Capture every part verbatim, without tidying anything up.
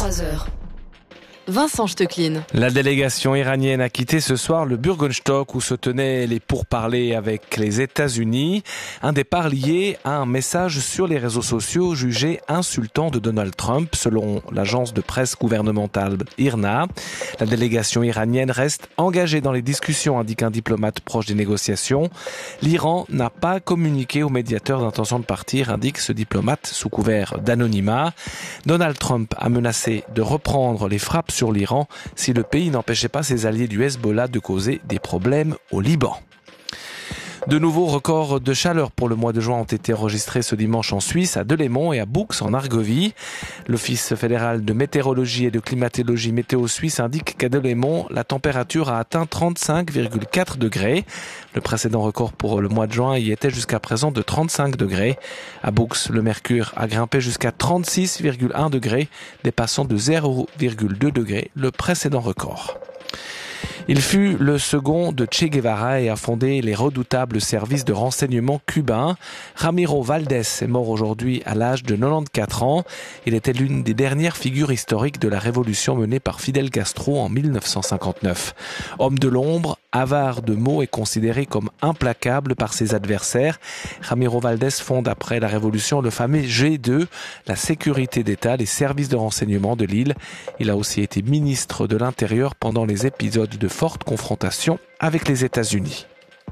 vingt-trois heures. Vincent Stecklin. La délégation iranienne a quitté ce soir le Bürgerstock où se tenaient les pourparlers avec les États-Unis. Un départ lié à un message sur les réseaux sociaux jugé insultant de Donald Trump, selon l'agence de presse gouvernementale I R N A. La délégation iranienne reste engagée dans les discussions, indique un diplomate proche des négociations. L'Iran n'a pas communiqué aux médiateurs d'intention de partir, indique ce diplomate sous couvert d'anonymat. Donald Trump a menacé de reprendre les frappes sur l'Iran si le pays n'empêchait pas ses alliés du Hezbollah de causer des problèmes au Liban. De nouveaux records de chaleur pour le mois de juin ont été enregistrés ce dimanche en Suisse, à Delémont et à Boux en Argovie. L'Office fédéral de météorologie et de climatologie météo suisse indique qu'à Delémont, la température a atteint trente-cinq virgule quatre degrés. Le précédent record pour le mois de juin y était jusqu'à présent de trente-cinq degrés. À Boux, le mercure a grimpé jusqu'à trente-six virgule un degrés, dépassant de zéro virgule deux degrés le précédent record. Il fut le second de Che Guevara et a fondé les redoutables services de renseignement cubains. Ramiro Valdés est mort aujourd'hui à l'âge de quatre-vingt-quatorze ans. Il était l'une des dernières figures historiques de la révolution menée par Fidel Castro en mille neuf cent cinquante-neuf. Homme de l'ombre, avare de mots et considéré comme implacable par ses adversaires, Ramiro Valdés fonde après la révolution le fameux G deux, la sécurité d'État, les services de renseignement de l'île. Il a aussi été ministre de l'Intérieur pendant les épisodes de forte confrontation avec les États-Unis.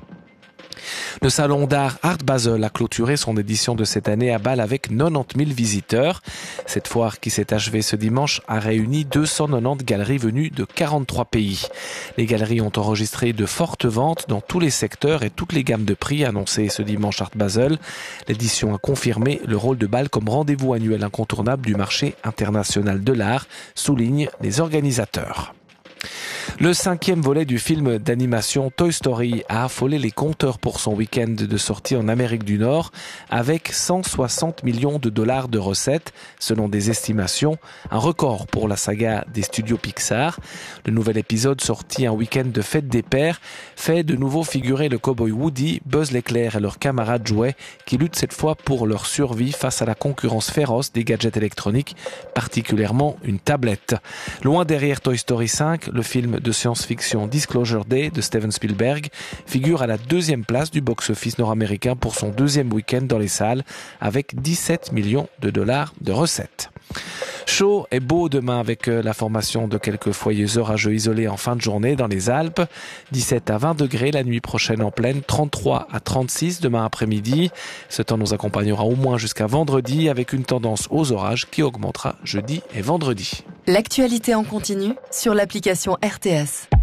Le salon d'art Art Basel a clôturé son édition de cette année à Bâle avec quatre-vingt-dix mille visiteurs. Cette foire qui s'est achevée ce dimanche a réuni deux cent quatre-vingt-dix galeries venues de quarante-trois pays. Les galeries ont enregistré de fortes ventes dans tous les secteurs et toutes les gammes de prix annoncées ce dimanche Art Basel. L'édition a confirmé le rôle de Bâle comme rendez-vous annuel incontournable du marché international de l'art, soulignent les organisateurs. Le cinquième volet du film d'animation Toy Story a affolé les compteurs pour son week-end de sortie en Amérique du Nord avec cent soixante millions de dollars de recettes, selon des estimations, un record pour la saga des studios Pixar. Le nouvel épisode sorti un week-end de fête des pères fait de nouveau figurer le cow-boy Woody, Buzz l'éclair et leurs camarades jouets qui luttent cette fois pour leur survie face à la concurrence féroce des gadgets électroniques, particulièrement une tablette. Loin derrière Toy Story cinq, le film de science-fiction Disclosure Day de Steven Spielberg figure à la deuxième place du box-office nord-américain pour son deuxième week-end dans les salles avec dix-sept millions de dollars de recettes. Chaud et beau demain avec la formation de quelques foyers orageux isolés en fin de journée dans les Alpes. dix-sept à vingt degrés la nuit prochaine en plaine, trente-trois à trente-six demain après-midi. Ce temps nous accompagnera au moins jusqu'à vendredi avec une tendance aux orages qui augmentera jeudi et vendredi. L'actualité en continu sur l'application R T S.